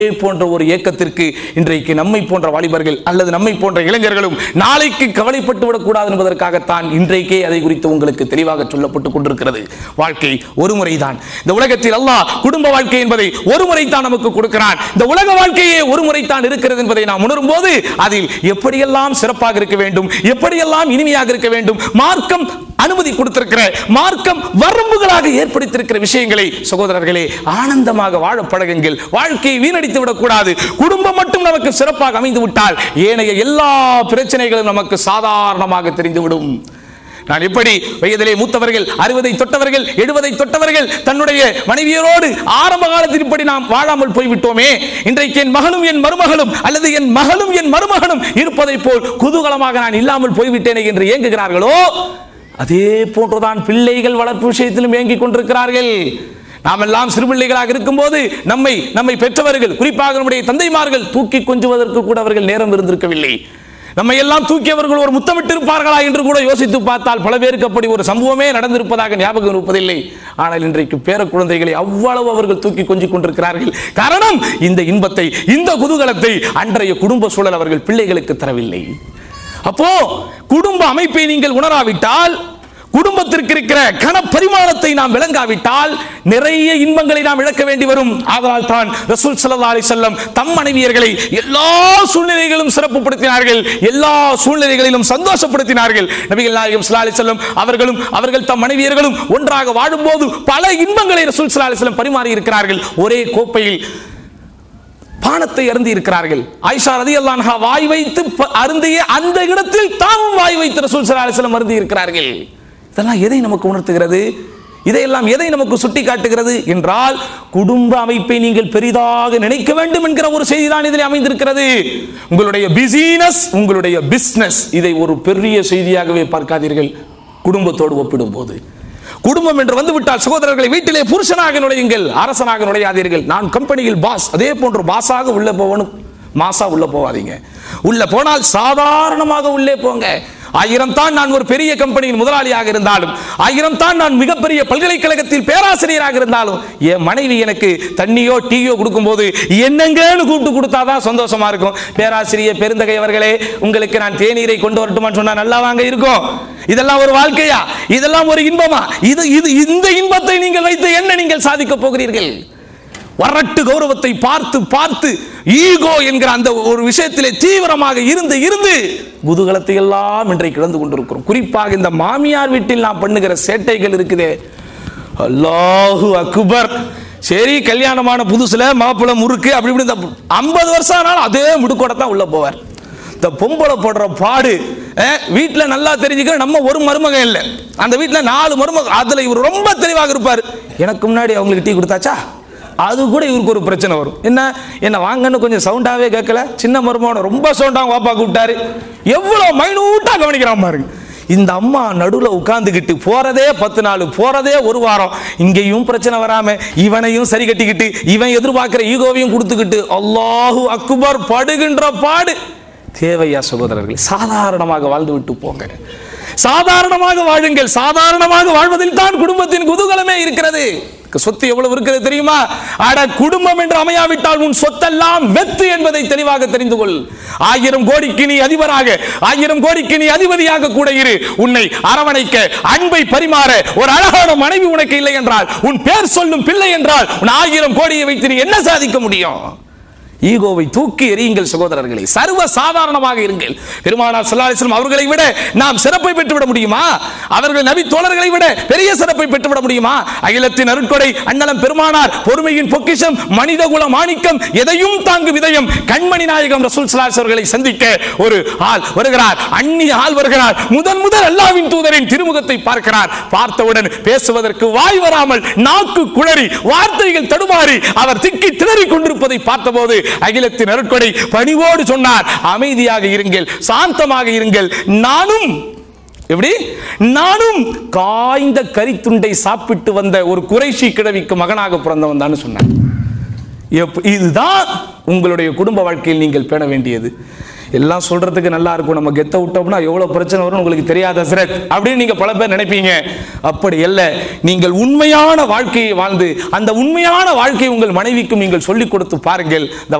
போன்ற ஒரு இயக்கத்திற்கு இன்றைக்கு நம்மை போன்ற வாலிபர்கள் அல்லது நம்மை போன்ற இளைஞர்களும் நாளைக்கு கவலைப்பட்டு விடக்கூடாது என்பதற்காகத்தான் இன்றைக்கே அதை குறித்து உங்களுக்கு தெளிவாக சொல்லப்பட்டுக் கொண்டிருக்கிறது. வாழ்க்கை ஒரு முறைதான். இந்த உலகத்தில் அல்லாஹ் குடும்ப வாழ்க்கை என்பதை ஒரு முறைதான் நமக்கு கொடுக்கிறான். இந்த உலக வாழ்க்கையே ஒரு முறைதான் இருக்கிறது என்பதை நாம் உணரும் போது அதில் எப்படியெல்லாம் சிறப்பாக இருக்க வேண்டும், எப்படியெல்லாம் இனிமையாக இருக்க வேண்டும், மார்க்கம் அனுமதி கொடுத்திருக்கிற, மார்க்கம் வரம்புகளாக ஏற்படுத்தியிருக்கிற விஷயங்களை சகோதரர்களே ஆனந்தமாக வாழ பழகுங்கள். வாழ்க்கையை வீணடித்து விடக்கூடாது. குடும்பம் மட்டும் நமக்கு சிறப்பாக அமைந்து விட்டால் ஏனைய எல்லா பிரச்சனைகளும் நமக்கு சாதாரணமாக தெரிந்துவிடும். நான் எப்படி வயதிலே மூத்தவர்கள் 60 தொட்டவர்கள் 70 தொட்டவர்கள் தன்னுடைய மனைவியரோடு ஆரம்ப காலத்தில் இப்படி நாம் வாழாமல் போய்விட்டோமே, இன்றைக்கு என் மகனும் என் மருமகளும் அல்லது என் மகளும் என் மருமகனும் இருப்பதை போல் குதூகலமாக நான் இல்லாமல் போய்விட்டேனே என்று ஏங்குகிறார்களோ, அதே போன்றுதான் பிள்ளைகள் வளர்ப்பு விஷயத்திலும் ஏங்கிக் கொண்டிருக்கிறார்கள். நாம் எல்லாம் சிறு பிள்ளைகளாக இருக்கும்போது நம்மை பெற்றவர்கள், குறிப்பாக நம்முடைய தந்தைமார்கள் தூக்கி கொஞ்சுவதற்கு கூட அவர்கள் நேரம் இருந்திருக்கவில்லை. நம்மை எல்லாம் தூக்கியவர்கள் ஒரு முத்தமிட்டு இருப்பார்களா என்று கூட யோசித்து பார்த்தால் பல பேருக்கு அப்படி ஒரு சம்பவமே நடந்திருப்பதாக ஞாபகம் இருப்பதில்லை. ஆனால் இன்றைக்கு பேர குழந்தைகளை அவ்வளவு அவர்கள் தூக்கி கொஞ்சிக் கொண்டிருக்கிறார்கள். காரணம், இந்த இன்பத்தை, இந்த குதூகலத்தை அன்றைய குடும்ப சூழல் அவர்கள் பிள்ளைகளுக்கு தரவில்லை. அப்போ குடும்ப அமைப்பை நீங்கள் உணராவிட்டால், குடும்பத்திற்கு இருக்கிற கனப்பரிமாணத்தை நாம் விளங்காவிட்டால் நிறைய இன்பங்களை நாம் இழக்க வேண்டி வரும். அதனால் தான் ரசூல் ஸல்லல்லாஹு அலைஹி வஸல்லம் தம் மனைவியர்களை எல்லா சூழ்நிலைகளிலும் சிறப்புப்படுத்தினார்கள், எல்லா சூழ்நிலைகளிலும் சந்தோஷப்படுத்தினார்கள். நபிகள் நாயகம் ஸல்லல்லாஹு அலைஹி வஸல்லம் அவர்கள் தம் மனைவியர்களும் ஒன்றாக வாழும்போது பல இன்பங்களை ரசூல் ஸல்லல்லாஹு அலைஹி வஸல்லம் பரிமாறி இருக்கிறார்கள். ஒரே கோப்பையில் பானத்தை அருந்தி இருக்கிறார்கள். ஆயிஷா ரலியல்லாஹு அன்ஹா வாய் வைத்து அருந்திய அந்த இடத்தில் தாமும் வாய் வைத்து ரசூல் ஸல்லல்லாஹு அலைஹி வஸல்லம் அருந்தி இருக்கிறார்கள். இதெல்லாம் எதை நமக்கு உணர்த்துகிறது? இதையெல்லாம் எதை நமக்கு சுட்டி காட்டுகிறது என்றால், குடும்ப அமைப்பை நீங்கள் பெரிதாக நினைக்க வேண்டும் என்கிற ஒரு செய்தி தான் இதில் அமைந்திருக்கிறது. உங்களுடைய பிசினஸ், உங்களுடைய பிசினஸ், இதை ஒரு பெரிய செய்தியாகவே பார்க்காதீர்கள். குடும்பத்தோடு ஒப்பிடும்போது குடும்பம் என்று வந்துவிட்டால் சகோதரர்களை, வீட்டிலே புருஷனாக நுழையுங்கள், அரசனாக நுழையாதீர்கள். நான் கம்பெனியில் பாஸ், அதே போன்று பாஸாக உள்ள போகணும், மாசா உள்ள போவாதீங்க. உள்ள போனால் சாதாரணமாக உள்ளே போங்க. 1000 தான் நான் ஒரு பெரிய கம்பெனியின் முதலாளியாக இருந்தாலும், 1000 தான் நான் மிகப்பெரிய பல்கலைக்கழகத்தில் பேராசிரியராக இருந்தாலும், என் மனைவி எனக்கு தண்ணியோ டீயோ கொடுக்கும்போது என்னங்கன்னு கூப்பிட்டு கொடுத்தாதான் சந்தோஷமா இருக்கும். பேராசிரியர் பெருந்தகை அவர்களே, உங்களுக்கு நான் தேநீரை கொண்டு வரட்டுமான்னு சொன்னா நல்லா வாங்க இருக்கும். இதெல்லாம் ஒரு வாழ்க்கையா? இதெல்லாம் ஒரு இன்பமா? இந்த இன்பத்தை நீங்கள் வைத்து என்ன நீங்கள் சாதிக்க போகிறீர்கள்? வரட்டு கௌரவத்தை பார்த்து பார்த்து ஈகோ என்கிற அந்த ஒரு விஷயத்திலே தீவிரமாக இருந்து குதூகலத்தை எல்லாம் இன்றைக்கு இழந்து கொண்டிருக்கிறோம். குறிப்பாக இந்த மாமியார் வீட்டில் நாம் பண்ணுகிற சேட்டைகள் இருக்குதே, அல்லாஹு அக்பர். சரி, கல்யாணமான புதுசுல மாப்பிள்ளை முறுக்கு அப்படி இப்படி 50 வருஷம் ஆனாலும் அதே முடுக்கோட தான் உள்ள போவார். இந்த பொம்பளை போடுற பாடு வீட்டில் நல்லா தெரிஞ்சுக்க. நம்ம ஒரு மருமகன் இல்லை, அந்த வீட்டில் 4 மருமகன். அதுல இவர் ரொம்ப தெளிவாக இருப்பார். எனக்கு முன்னாடி அவங்களுக்கு டீ கொடுத்தாச்சா, அது கூட இவருக்கு ஒரு பிரச்சனை வரும். என்ன வாங்கன்னு கொஞ்சம் சவுண்டாவே கேட்கல, சின்ன மருமகனை ரொம்ப சவுண்டாக வாப்பா கூப்பிட்டாரு, எவ்வளவு மைனூட்டா கவனிக்கிறான் பாருங்க. இந்த அம்மா நடுவில் உட்கார்ந்துக்கிட்டு போறதே 10 நாள், போறதே 1 வாரம், இங்கேயும் பிரச்சனை வராம இவனையும் சரி கட்டிக்கிட்டு இவன் எதிர்பார்க்கிற ஈகோவையும் கொடுத்துக்கிட்டு அல்லாஹு அக்பர் படுகின்ற பாடு தேவையா சகோதரர்கள்? சாதாரணமாக வாழ்ந்து விட்டு போங்க, சாதாரணமாக வாழுங்கள். சாதாரணமாக வாழ்வதில் தான் குடும்பத்தின் குதூகலமே இருக்கிறது. சொத்து எவ்வளவு இருக்கிறது தெரியுமா? அட, குடும்பம் என்று அமையாவிட்டால் உன் சொத்தெல்லாம் வெத்து என்பதை தெளிவாக தெரிந்து கொள். 1000 கோடிக்கு நீ அதிபராக, 1000 கோடிக்கு நீ அதிபதியாக கூட இரு. உன்னை அரவணைக்க, அன்பை பரிமாற ஒரு அழகான மனைவி உனக்கு இல்லை என்றால், உன் பேர் சொல்லும் பிள்ளை என்றால், உன் 1000 கோடியை வைத்து நீ என்ன சாதிக்க முடியும்? ஈகோவை தூக்கி எறியுங்கள் சகோதரர்களை, சர்வ சாதாரணமாக இருங்கள். பெருமானார் ஸல்லல்லாஹு அலைஹி வஸல்லம் அவர்களை விட நாம் சிறப்பை பெற்றுவிட முடியுமா? அவர்கள் நபி தோழர்களை விட பெரிய சிறப்பை பெற்றுவிட முடியுமா? அகிலத்தின் அருட்கொடை அண்ணலம் பெருமானார், பொறுமையின் பொக்கிஷம், மனிதகுல மாணிக்கம், எதையும் தாங்கும் இதயம், கண்மணி நாயகம் ரசூல் ஸல்லல்லாஹு அலைஹி வஸல்லம் அவர்களை சந்திக்க ஒரு ஆள் வருகிறார், அந்நிய ஆள் வருகிறார். முதல் அல்லாஹ்வின் தூதரின் திருமுகத்தை பார்க்கிறார். பார்த்தவுடன் பேசுவதற்கு வாய் வராமல் நாக்கு குளறி வார்த்தைகள் தடுமாறி அவர் திக்கி திணறி கொண்டிருப்பதை பார்த்தபோது அகிலத்தின் அருட்கொடை பணிவோடு சொன்னார், அமைதியாக இருங்கள், சாந்தமாக இருங்கள். நானும் காய்ந்த கரித்துண்டை சாப்பிட்டு வந்த ஒரு குறைஷி கிழவிக்கு மகனாக பிறந்தவன் தான் சொன்னார். இதுதான் உங்களுடைய குடும்ப வாழ்க்கையில் நீங்கள் பேண வேண்டியது. எல்லாம் சொல்றதுக்கு நல்லா இருக்கும், நம்ம கெத்த விட்டோம்னா எவ்வளவு பிரச்சனை வரும் உங்களுக்கு தெரியாத ஹஸ்ரத் அப்படின்னு நீங்க பல பேர் நினைப்பீங்க. அப்படி அல்ல. நீங்கள் உண்மையான வாழ்க்கையை வாழ்ந்து அந்த உண்மையான வாழ்க்கையை உங்கள் மனைவிக்கும் நீங்கள் சொல்லிக் கொடுத்து பாருங்கள்.